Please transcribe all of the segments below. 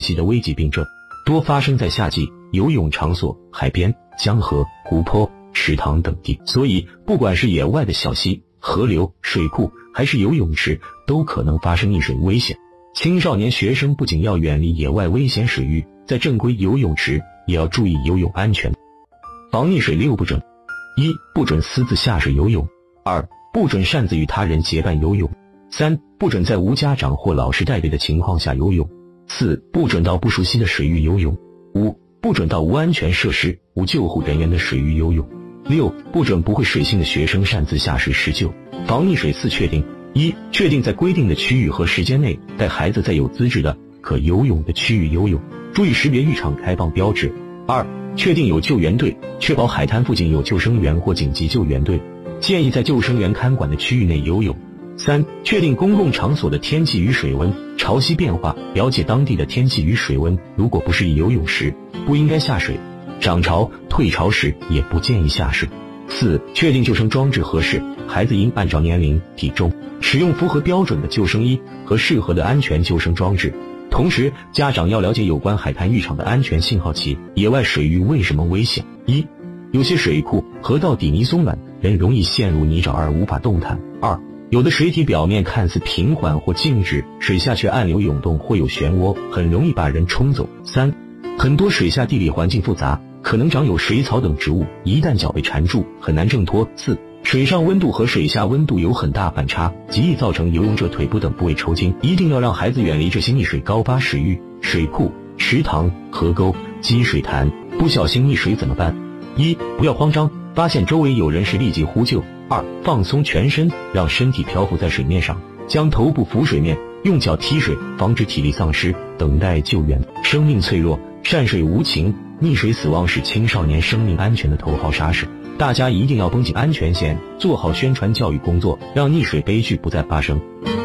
系的危疾病症，多发生在夏季游泳场所、海边、江河、湖泊、池塘等地。所以，不管是野外的小溪、河流、水库，还是游泳池，都可能发生溺水危险。青少年学生不仅要远离野外危险水域，在正规游泳池也要注意游泳安全。防溺水6不准： 1. 不准私自下水游泳； 2. 不准擅自与他人结伴游泳； 3. 不准在无家长或老师带队的情况下游泳； 4. 不准到不熟悉的水域游泳； 5. 不准到无安全设施、无救护人员的水域游泳； 6. 不准不会水性的学生擅自下水施救。防溺水4确定： 1. 确定在规定的区域和时间内带孩子在有资质的可游泳的区域游泳，注意识别浴场开放标志。2. 确定有救援队，确保海滩附近有救生员或紧急救援队，建议在救生员看管的区域内游泳。3. 确定公共场所的天气与水温，潮汐变化，了解当地的天气与水温，如果不适宜游泳时，不应该下水；涨潮、退潮时也不建议下水。4. 确定救生装置合适，孩子应按照年龄、体重，使用符合标准的救生衣和适合的安全救生装置。同时，家长要了解有关海滩浴场的安全信号旗。野外水域为什么危险？1. 有些水库、河道底泥松软，人容易陷入泥沼而无法动弹。2. 有的水体表面看似平缓或静止，水下却暗流涌动或有漩涡，很容易把人冲走。3. 很多水下地理环境复杂，可能长有水草等植物，一旦脚被缠住，很难挣脱。4. 水上温度和水下温度有很大反差，极易造成游泳者腿部等部位抽筋。一定要让孩子远离这些溺水高发水域、水库、池塘、河沟、积水潭。不小心溺水怎么办？1. 不要慌张，发现周围有人时立即呼救。2. 放松全身，让身体漂浮在水面上，将头部浮水面，用脚踢水，防止体力丧失，等待救援。生命脆弱，善水无情，溺水死亡是青少年生命安全的头号杀手。大家一定要绷紧安全线，做好宣传教育工作，让溺水悲剧不再发生。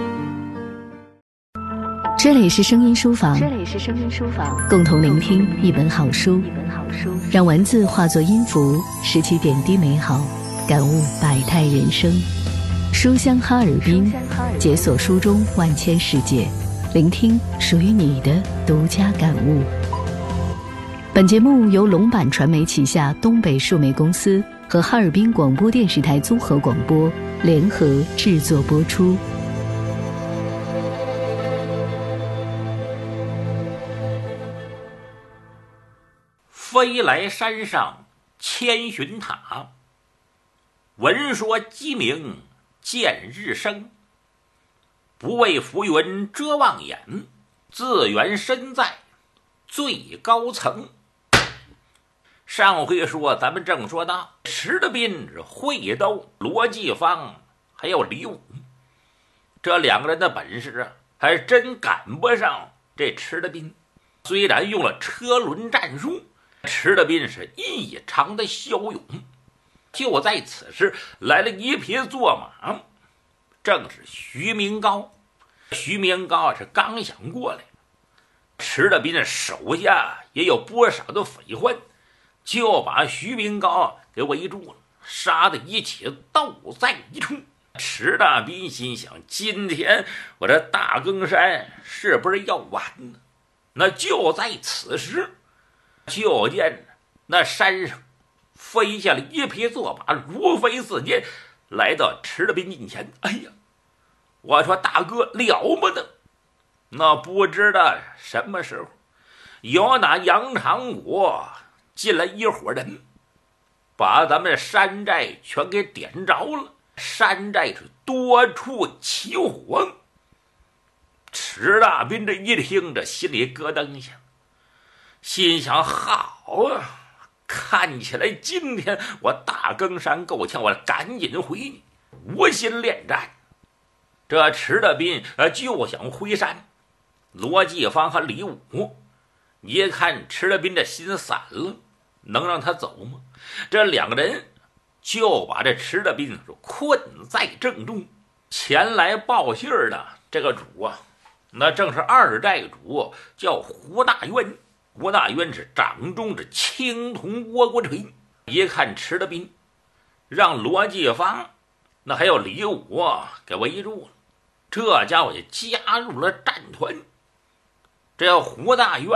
这里是声音书房，共同聆听一本好书，让文字化作音符，拾起点滴美好，感悟百态人生。书香哈尔滨，解锁书中万千世界，聆听属于你的独家感悟。本节目由龙版传媒旗下东北数媒公司和哈尔滨广播电视台综合广播联合制作播出。 飞来山上千寻塔，闻说鸡鸣见日升。不为浮云遮望眼，自缘身在最高层。上回说咱们正说到池德斌、会斗、罗继芳还有李武，这两个人的本事啊，还真赶不上这池德斌。虽然用了车轮战术，池德斌是异常的骁勇。就在此时，来了一匹坐马，正是徐明高。徐明高是刚想过来，池德斌手下也有不少的匪患，就把徐明高给围住了，杀得一起斗在一处。池大斌心想，今天我这大更山是不是要完呢？那就在此时，就见那山上飞下了一匹坐马，如飞似箭，来到池大斌近前。哎呀，我说大哥了不得！那不知道什么时候有那杨长谷进来一伙人，把咱们山寨全给点着了。山寨是多处起火。池大斌这一听，这心里咯噔一下，心想好啊，看起来今天我大更山够呛，我赶紧回去，无心恋战。这池大斌就想回山。罗继芳和李武一看池大斌这心散了，能让他走吗？这两个人就把这池大斌困在正中。前来报信的这个主啊，那正是二寨主，叫胡大渊。胡大渊是掌中是青铜倭国锤。一看池大斌让罗继芳那还有李武给围住了，这家伙就加入了战团。 这胡大院